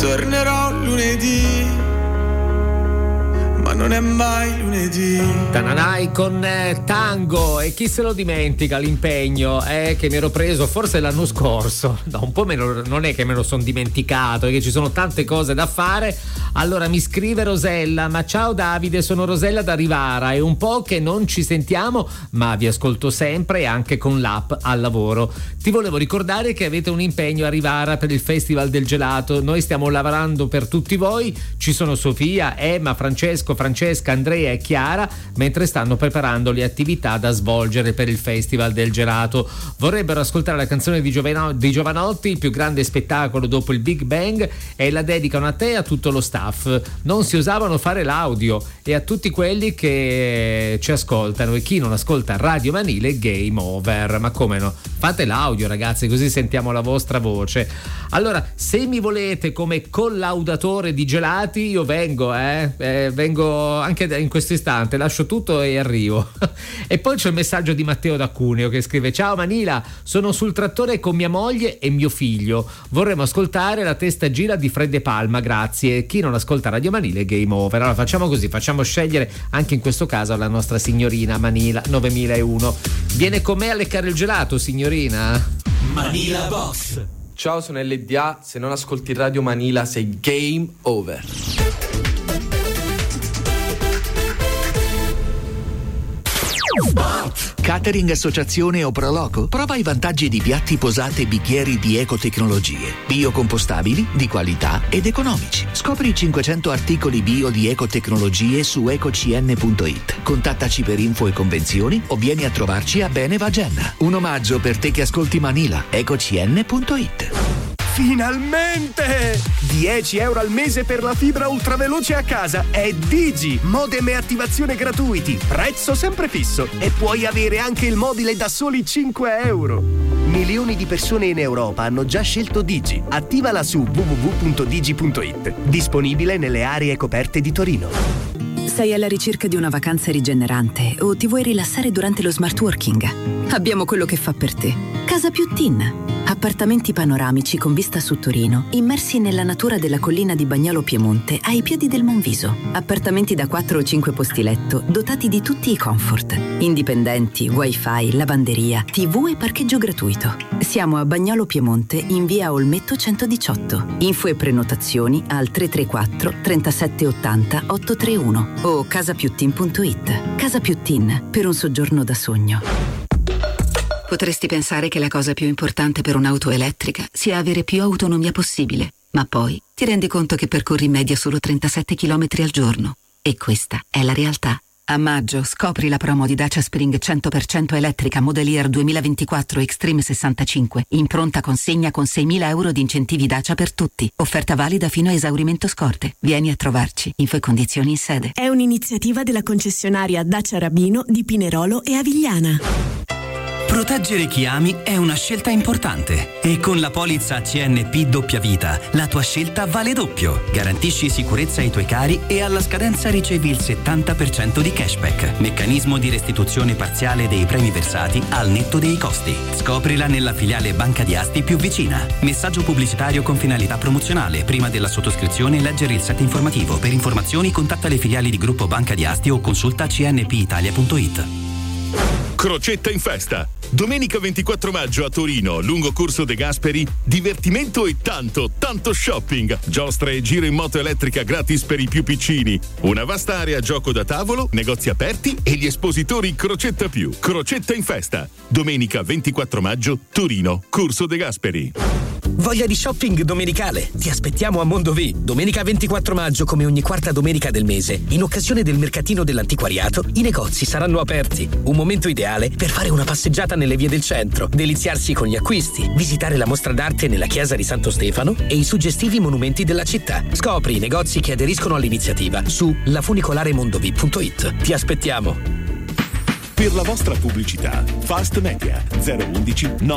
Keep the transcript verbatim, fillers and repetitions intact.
tornerò lunedì, ma non è mai lunedì. Tananai con eh, Tango, e chi se lo dimentica l'impegno eh, che mi ero preso forse l'anno scorso. No, un po' meno, non è che me lo sono dimenticato, è che ci sono tante cose da fare. Allora mi scrive Rosella: ma ciao Davide, sono Rosella da Rivara, è un po' che non ci sentiamo ma vi ascolto sempre anche con l'app al lavoro. Ti volevo ricordare che avete un impegno a Rivara per il Festival del Gelato, noi stiamo lavorando per tutti voi, ci sono Sofia, Emma, Francesco, Francesca, Andrea e Chiara, mentre stanno preparando le attività da svolgere per il Festival del Gelato. Vorrebbero ascoltare la canzone di, Giovano- di Giovanotti, il più grande spettacolo dopo il Big Bang, e la dedicano a te e a tutto lo staff. Non si usavano fare l'audio, e a tutti quelli che ci ascoltano, e chi non ascolta Radio Manile game over. Ma come no? Fate l'audio ragazzi, così sentiamo la vostra voce. Allora, se mi volete come collaudatore di gelati, io vengo, eh, eh vengo anche in questo istante, lascio tutto e arrivo. E poi c'è il messaggio di Matteo da Cuneo che scrive: ciao Manila, sono sul trattore con mia moglie e mio figlio, vorremmo ascoltare La testa gira di Fred De Palma, grazie. Chi non ascolta Radio Manile game over. Allora facciamo così, facciamo scegliere anche in questo caso la nostra signorina Manila novemilauno. Viene con me a leccare il gelato, signorina? Manila Box. Ciao, sono L D A, se non ascolti Radio Manila sei game over. Catering, associazione o proloco? Prova i vantaggi di piatti, posate e bicchieri di ecotecnologie, biocompostabili, di qualità ed economici. Scopri i cinquecento articoli bio di ecotecnologie su ecocn punto it. Contattaci per info e convenzioni o vieni a trovarci a Bene Vagenna. Un omaggio per te che ascolti Manila. ecocn punto it. Finalmente! dieci euro al mese per la fibra ultraveloce a casa. È Digi. Modem e attivazione gratuiti. Prezzo sempre fisso. E puoi avere anche il mobile da soli cinque euro. Milioni di persone in Europa hanno già scelto Digi. Attivala su w w w punto digi punto it. Disponibile nelle aree coperte di Torino. Sei alla ricerca di una vacanza rigenerante o ti vuoi rilassare durante lo smart working? Abbiamo quello che fa per te. Casa Più Tin. Appartamenti panoramici con vista su Torino, immersi nella natura della collina di Bagnolo Piemonte, ai piedi del Monviso. Appartamenti da quattro o cinque posti letto, dotati di tutti i comfort. Indipendenti, wifi, lavanderia, tv e parcheggio gratuito. Siamo a Bagnolo Piemonte, in via Olmetto centodiciotto. Info e prenotazioni al tre tre quattro trentasette ottanta ottocentotrentuno o casapiuttin punto it. Casa Più Tin, per un soggiorno da sogno. Potresti pensare che la cosa più importante per un'auto elettrica sia avere più autonomia possibile, ma poi ti rendi conto che percorri in media solo trentasette chilometri al giorno. E questa è la realtà. A maggio scopri la promo di Dacia Spring cento per cento elettrica Model Year duemilaventiquattro Extreme sessantacinque, in pronta consegna con seimila euro di incentivi Dacia per tutti. Offerta valida fino a esaurimento scorte. Vieni a trovarci. Info e condizioni in sede. È un'iniziativa della concessionaria Dacia Rabino di Pinerolo e Avigliana. Proteggere chi ami è una scelta importante e con la polizza A C N P doppia vita la tua scelta vale doppio. Garantisci sicurezza ai tuoi cari e alla scadenza ricevi il settanta per cento di cashback. Meccanismo di restituzione parziale dei premi versati al netto dei costi. Scoprila nella filiale Banca di Asti più vicina. Messaggio pubblicitario con finalità promozionale. Prima della sottoscrizione leggere il set informativo. Per informazioni contatta le filiali di Gruppo Banca di Asti o consulta c n p italia punto it. Crocetta in festa. Domenica ventiquattro maggio a Torino, lungo Corso De Gasperi, divertimento e tanto, tanto shopping. Giostre e giro in moto elettrica gratis per i più piccini. Una vasta area gioco da tavolo, negozi aperti e gli espositori Crocetta Più. Crocetta in festa. Domenica ventiquattro maggio, Torino, Corso De Gasperi. Voglia di shopping domenicale? Ti aspettiamo a Mondovì. Domenica ventiquattro maggio, come ogni quarta domenica del mese, in occasione del mercatino dell'antiquariato, i negozi saranno aperti. Un momento ideale per fare una passeggiata nelle vie del centro, deliziarsi con gli acquisti, visitare la mostra d'arte nella chiesa di Santo Stefano e i suggestivi monumenti della città. Scopri i negozi che aderiscono all'iniziativa su lafunicolaremondovi punto it. Ti aspettiamo. Per la vostra pubblicità, Fast Media zero uno uno